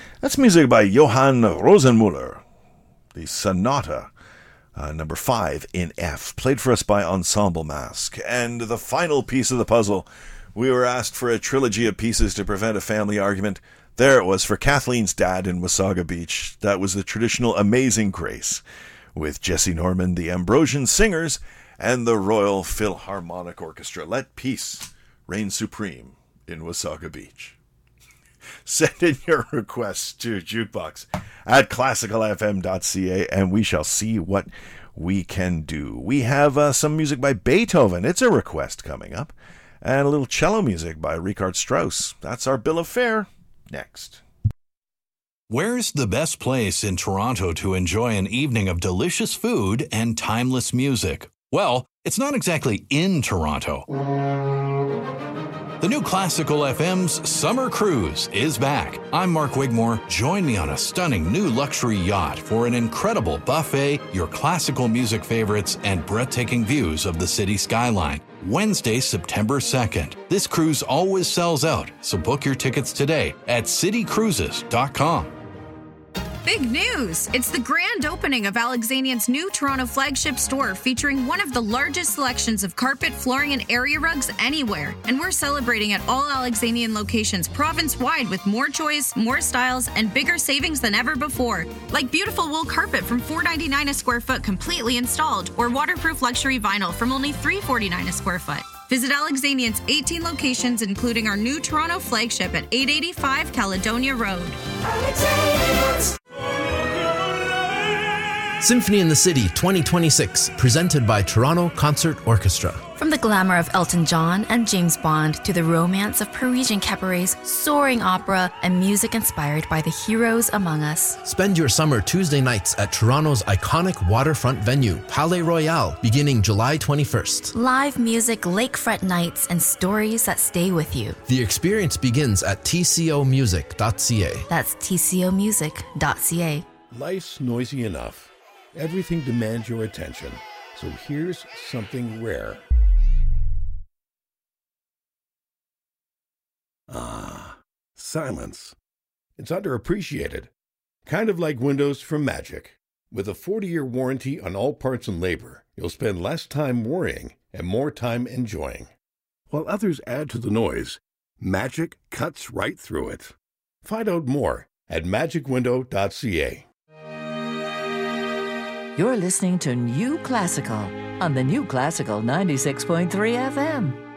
That's music by Johann Rosenmuller, the Sonata, number 5 in F, played for us by Ensemble Mask. And the final piece of the puzzle, we were asked for a trilogy of pieces to prevent a family argument. There it was for Kathleen's dad in Wasaga Beach. That was the traditional Amazing Grace, with Jesse Norman, the Ambrosian Singers, and the Royal Philharmonic Orchestra. Let peace reign supreme in Wasaga Beach. Send in your requests to jukebox at classicalfm.ca, and we shall see what we can do. We have some music by Beethoven. It's a request coming up. And a little cello music by Richard Strauss. That's our bill of fare. Next. Where's the best place in Toronto to enjoy an evening of delicious food and timeless music? Well, it's not exactly in Toronto. The new Classical FM's Summer Cruise is back. I'm Mark Wigmore. Join me on a stunning new luxury yacht for an incredible buffet, your classical music favorites, and breathtaking views of the city skyline. Wednesday, September 2nd. This cruise always sells out, so book your tickets today at citycruises.com. Big news! It's the grand opening of Alexanian's new Toronto flagship store, featuring one of the largest selections of carpet, flooring, and area rugs anywhere. And we're celebrating at all Alexanian locations province-wide with more choice, more styles, and bigger savings than ever before. Like beautiful wool carpet from $4.99 a square foot completely installed, or waterproof luxury vinyl from only $3.49 a square foot. Visit Alexanian's 18 locations, including our new Toronto flagship at 885 Caledonia Road. Symphony in the City 2026, presented by Toronto Concert Orchestra. From the glamour of Elton John and James Bond to the romance of Parisian cabarets, soaring opera, and music inspired by the heroes among us. Spend your summer Tuesday nights at Toronto's iconic waterfront venue, Palais Royal, beginning July 21st. Live music, lakefront nights, and stories that stay with you. The experience begins at tcomusic.ca. That's tcomusic.ca. Life's noisy enough. Everything demands your attention. So here's something rare. Silence. It's underappreciated. Kind of like windows from Magic. With a 40-year warranty on all parts and labor, you'll spend less time worrying and more time enjoying. While others add to the noise, Magic cuts right through it. Find out more at magicwindow.ca. You're listening to New Classical on the New Classical 96.3 FM.